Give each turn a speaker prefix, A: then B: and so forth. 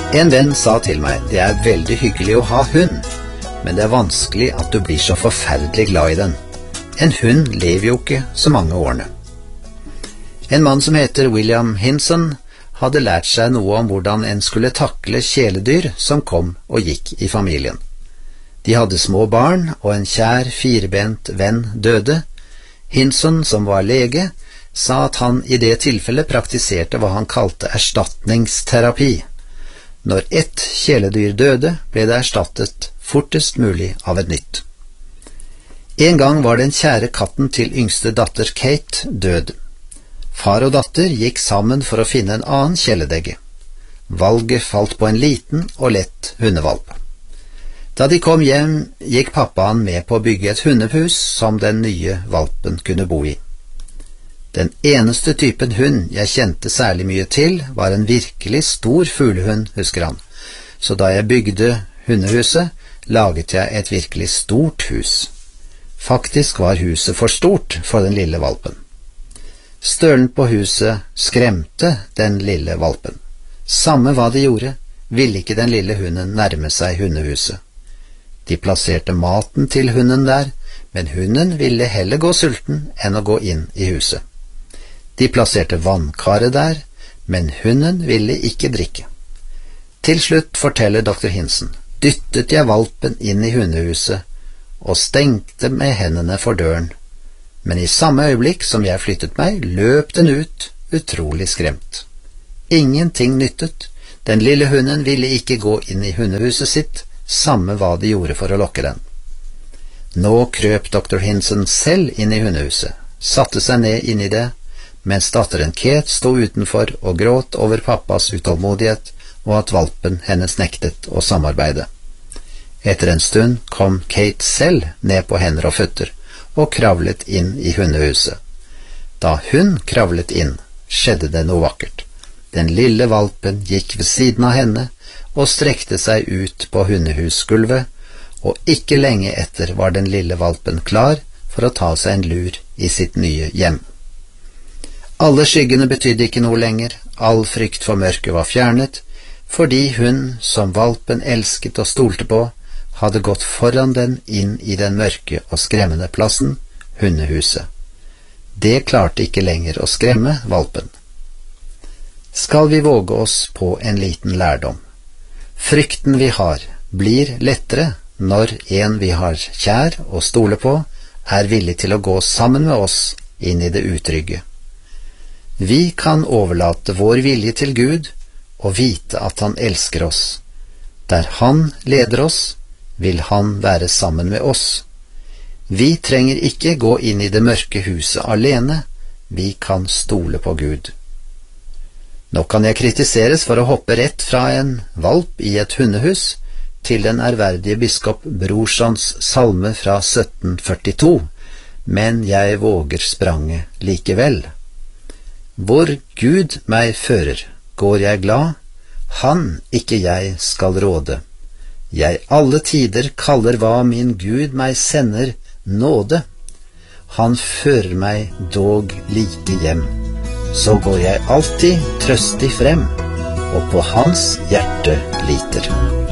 A: En venn sa til meg, det er veldig hyggelig å ha hund, men det er vanskelig at du blir så forferdelig glad i den. En hund lever jo ikke så mange årene. En mann som heter William Hinson hadde lært seg noe om hvordan en skulle takle kjæledyr som kom og gikk i familien. De hadde små barn, og en kjær firbent venn døde. Hinson, som var lege, sa at han i det tilfellet praktiserte hva han kalte erstatningsterapi. Når ett kjæledyr døde, ble det erstattet fortest mulig av et nytt. En gang var den kjære katten til yngste datter Kate død. Far og datter gikk sammen for å finne en annen kjæledegge. Valget falt på en liten og lett hundevalp. Da de kom hjem, gikk pappaen med på å bygge et hundehus som den nye valpen kunne bo i. Den eneste typen hund jeg kjente særlig mye til, var en virkelig stor fuglehund, husker han. Så da jeg bygde hundehuset, laget jeg et virkelig stort hus. Faktisk var huset for stort for den lille valpen. Størrelsen på huset skremte den lille valpen. Samme hva de gjorde, ville ikke den lille hunden nærme seg hundehuset. De plasserte maten til hunden der, men hunden ville heller gå sulten enn å gå inn i huset. De plasserte vannkaret der, men hunden ville ikke drikke. Til slutt, forteller dr. Hinson, dyttet jeg valpen inn i hundehuset og stengte med hendene for døren, men i samme øyeblikk som jeg flyttet meg, løp den ut, utrolig skremt. Ingenting nyttet. Den lille hunden ville ikke gå inn i hundehuset sitt, samme hva de gjorde for å lokke den. Nå krøp dr. Hinson selv inn i hundehuset, satte seg ned inn i det, mens datteren Kate stod utenfor og gråt over pappas utålmodighet og at valpen hennes nektet å samarbeide. Etter en stund kom Kate selv ned på hender og føtter og kravlet inn i hundehuset. Da hun kravlet inn, skjedde det noe vakkert. Den lille valpen gikk ved siden av henne og strekte seg ut på hundehusgulvet, og ikke lenge etter var den lille valpen klar for å ta seg en lur i sitt nye hjem. Alle skyggene betydde ikke noe lenger, all frykt for mørket var fjernet, fordi hun, som valpen elsket og stolte på, hadde gått foran den inn i den mørke og skremmende plassen, hundehuset. Det klarte ikke lenger å skremme valpen. Skal vi våge oss på en liten lærdom? Frykten vi har blir lettere når en vi har kjær og stoler på, er villig til å gå sammen med oss inn i det utrygge. Vi kan overlate vår vilje til Gud og vite at han elsker oss. Der han leder oss, vil han være sammen med oss. Vi trenger ikke gå inn i det mørke huset alene, vi kan stole på Gud. Nå kan jeg kritiseres for å hoppe rett fra en valp i et hundehus til den ærverdige biskop Brorsons salme fra 1742, men jeg våger spranget likevel. Hvor Gud meg fører, går jeg glad, han ikke jeg skal råde. Jeg alle tider kaller hva min Gud meg sender nåde. Han fører meg dog like hjem. Så går jeg alltid trøstig frem, og på hans hjerte liter.